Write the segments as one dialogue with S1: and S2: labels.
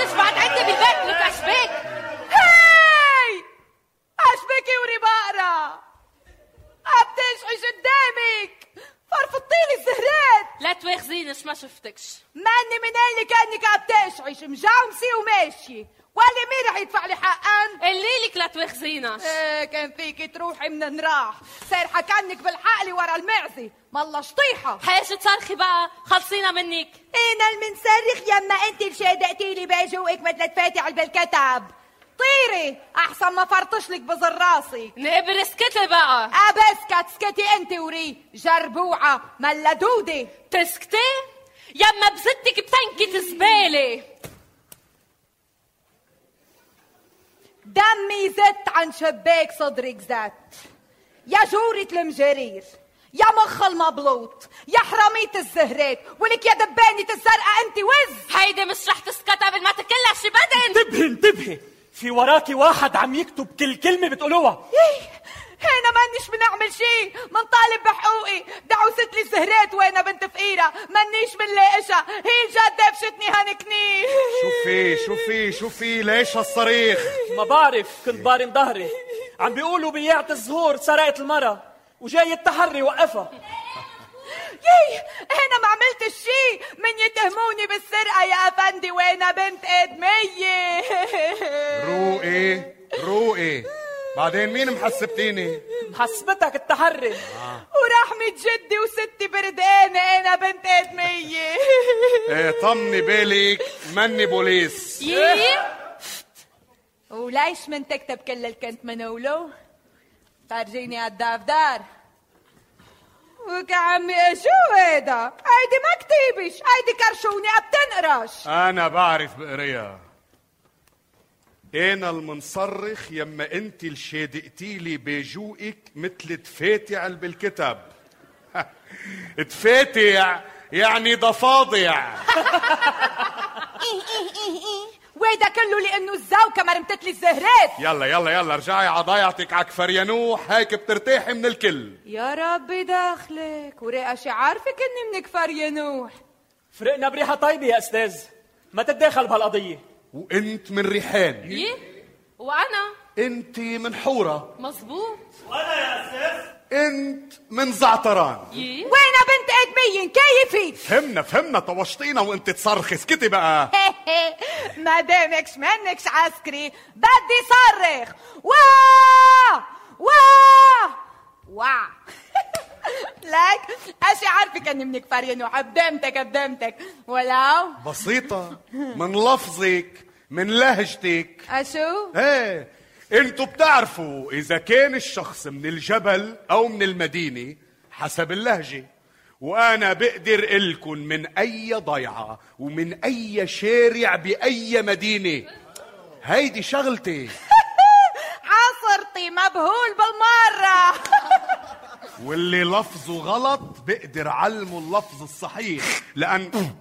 S1: تجيش بعد عندي بالبيت لك اشبك.
S2: هاي اشبكي وري بقرة بتشعش قدامك فرفطيلي الزهرات.
S1: لا تواخذينش ما شفتكش.
S2: ماني من اللي كانك بتشعش مجاومسي وماشي واللي مين رح يدفع لي حقن؟
S1: اللي لك لا تواخذينش.
S2: كان فيك تروحي من نراح سارحة كانك بالحقلي ورا المعزي مالله شطيحة.
S1: حاجة تصرخي بقى خلصينا منك.
S2: انا المنصرخ يما انت اللي شادقتي لي بجوقك مثل تفاتي على بالكتب. طيري احسن ما فرطش لك بزر راسي.
S1: نقبر اسكتي بقى.
S2: ابسكت اسكتي انت وري جربوعة ملا دودي.
S1: تسكتي يما بزتك بتنكة زبالة.
S2: دمي زت عن شباك صدرك زت يا جورة المجرير يا مخ المبلوط يا حرامية الزهرات ولك يا دبانة الزرقاء انت وز.
S1: هيدي مش رح تسكت قبل ما تكلش بدن.
S3: انتبهي في وراكي واحد عم يكتب كل كلمة بتقولوها.
S2: هنا مانيش بنعمل شي منطالب بحقوقي. دعوست لي الزهرات وانا بنت فقيرة مانيش بنلاقشها. هي الجد دبشتني هنكني.
S4: شوفي ليش هالصريخ؟
S3: ما بعرف كنت بارم ظهري عم بيقولوا بياعة الزهور سرقت المرة وجاي التحري وقفها.
S2: هنا ما عملتش شي من يتهموني بالسرقة يا افندي وانا بنت ادمية.
S4: روقي بعدين مين محسبتيني؟
S3: محسبتك التحري.
S2: ورحمة جدي وستي بردانة انا بنت ادمية.
S4: طمني بالك مني بوليس.
S2: وليش من تكتب كل اللي كنت منقوله؟ فرجيني الدفتر. وكعمي شو هيدا؟ هيدي ما كتيبش هيدي كرشوني بتنقرش.
S4: انا بعرف بقريها. انا المنصرخ يما انت اللي شادقتيلي بجوقك مثل تفاتع بالكتب. تفاتع يعني ضفاضع.
S2: ويدا كله لانه الزوكة مرمتت لي الزهرات.
S4: يلا رجعي عضايعتك عكفريانوح هيك بترتاحي من الكل.
S2: يا ربي داخلك ورقشي عارفك اني منك فريانوح.
S3: فرقنا بريحة طيبة يا استاذ ما تتداخل بهالقضية.
S4: وانت من ريحان.
S1: وانا
S4: انت من حورة.
S1: مزبوط.
S3: وانا يا استاذ
S4: انت من زعتران.
S2: وين بنت ادمية كيفي؟
S4: فهمنا طوشتينا وانت تصرخي. اسكتي بقى.
S2: ما دامكش منكش عسكري بدي صرخ. واه لك اشي عارفك اني منك فريانو. قدمتك ولو
S4: بسيطة من لفظك من لهجتك.
S2: اشو؟
S4: انتوا بتعرفوا اذا كان الشخص من الجبل او من المدينة حسب اللهجة. وانا بقدر الكن من اي ضيعة ومن اي شارع باي مدينة. هيدي شغلتي.
S2: عصرتي مبهول بالمرة.
S4: واللي لفظه غلط بقدر علمه اللفظ الصحيح لان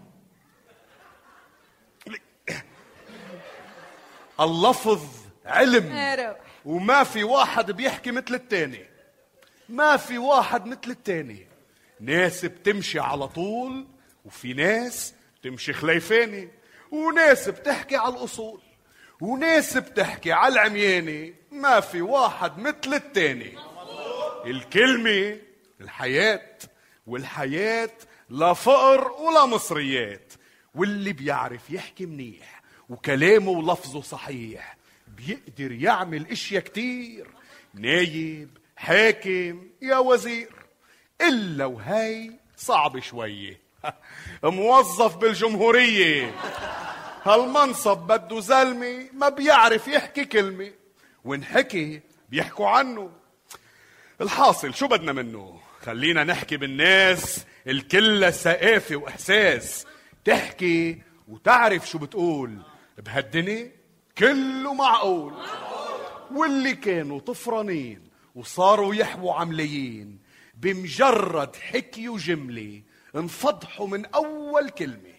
S4: اللفظ علم. وما في واحد بيحكي مثل التاني. ما في واحد مثل التاني. ناس بتمشي على طول وفي ناس بتمشي خليفاني وناس بتحكي على الأصول وناس بتحكي على العمياني. ما في واحد مثل التاني. الكلمة الحياة والحياة لا فقر ولا مصريات. واللي بيعرف يحكي منيح وكلامه ولفظه صحيح بيقدر يعمل اشياء كتير. نايب حاكم يا وزير. إلا وهي صعب شوية. موظف بالجمهورية. هالمنصب بده زلمة ما بيعرف يحكي كلمة وانحكي بيحكوا عنه. الحاصل شو بدنا منه؟ خلينا نحكي بالناس الكل ثقافة وإحساس. تحكي وتعرف شو بتقول. بهالدنيا كله معقول. واللي كانوا طفرانين وصاروا يحووا عمليين بمجرد حكي وجملة انفضحوا من أول كلمة.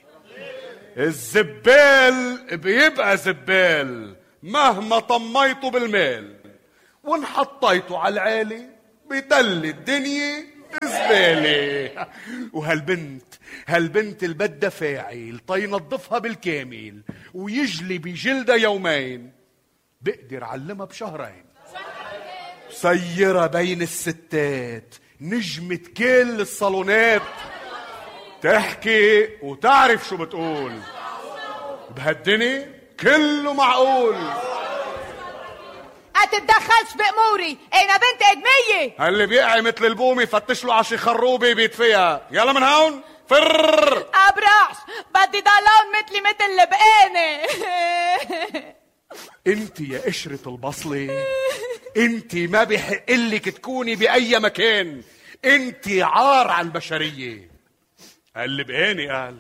S4: الزبال بيبقى زبال مهما طميته بالمال وانحطيته على العالي بتل الدنيا زبالة. وهالبنت اللي بدها فاعل تينظفها بالكامل ويجلي بجلدها يومين، بقدر علمها بشهرين. سيرة بين الستات، نجمة كل الصالونات، تحكي وتعرف شو بتقول. بهالدنيا كله معقول.
S2: تتدخلش بأموري، انا بنت ادمية.
S4: اللي بيقع مثل البومي فتش له عشي خروبة بيدفيها. يلا من هون فر.
S2: ابرعش، بدي ضلون مثل البقانة.
S4: انت يا قشرة البصلة، انت ما بحق لك تكوني بأي مكان، انت عار على البشرية. اللبقاني قال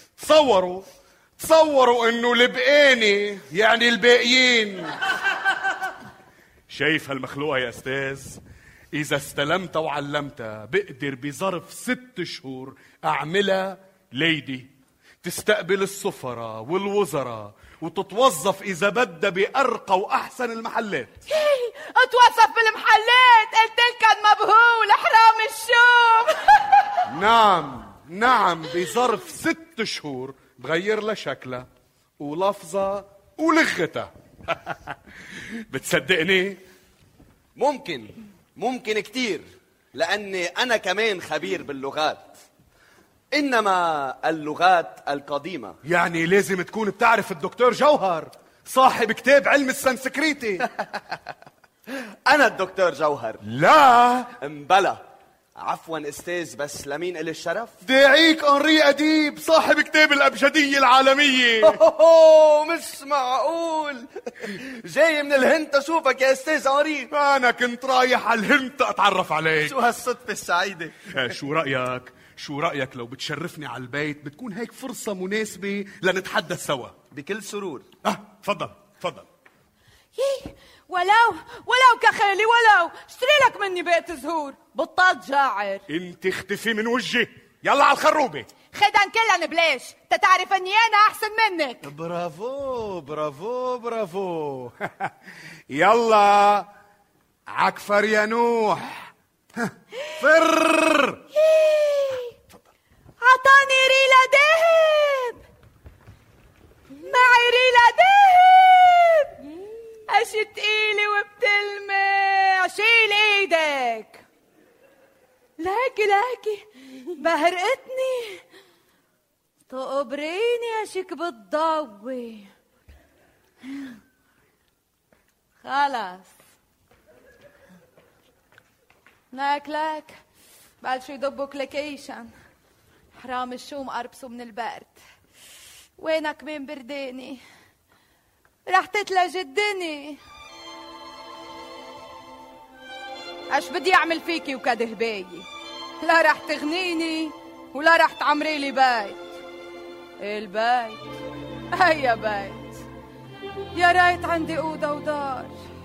S4: تصوروا انه لبقاني يعني الباقيين. شايف هالمخلوقة يا استاذ؟ اذا استلمتها وعلمتها بقدر بظرف 6 شهور اعملها ليدي، تستقبل السفراء والوزراء وتتوظف اذا بدها بارقى واحسن المحلات.
S2: اتوظف بالمحلات؟ قلت لك مبهول حرام الشوم.
S4: نعم بظرف 6 شهور بغير لها شكلها ولفظها ولغتها. بتصدقني؟
S5: ممكن كتير، لأني أنا كمان خبير باللغات، إنما اللغات القديمة.
S4: يعني لازم تكون بتعرف الدكتور جوهر صاحب كتاب علم السنسكريتي.
S5: أنا الدكتور جوهر.
S4: لا
S5: مبلا، عفوا استاذ، بس لمين إلي الشرف؟
S4: داعيك أنري أديب صاحب كتاب الأبجدية العالمية.
S5: مش معقول، جاي من الهند أشوفك يا استاذ أنري.
S4: أنا كنت رايح على الهند أتعرف عليك.
S5: شو هالصدفة السعيدة.
S4: شو رأيك لو بتشرفني على البيت؟ بتكون هيك فرصة مناسبة لنتحدث سوا.
S5: بكل سرور.
S4: تفضل.
S2: ولو كخالي، ولو اشتري لك مني بيت زهور. بطلت جاعر.
S4: انت اختفي من وجهي، يلا على الخروبة.
S2: خدن كلن بلاش، تتعرف اني انا احسن منك.
S5: برافو.
S4: يلا عكفر يا نوح. فر.
S2: عطاني ريلة دهب، معي ريلة دهب. اشي تقيلي وبتلمع، شيل ايدك. لاكي بهرقتني، تقبريني اشيك بتضوي. خلاص لك بلشوا يدبوا كليكيشن. حرام الشوم قربسوا من البرد. وينك مين برداني؟ رح تتلج الدني. اش بدي اعمل فيكي وكدهباية؟ لا رح تغنيني ولا رح تعمري لي بيت. البيت هيا بيت، يا ريت عندي أوضة ودار.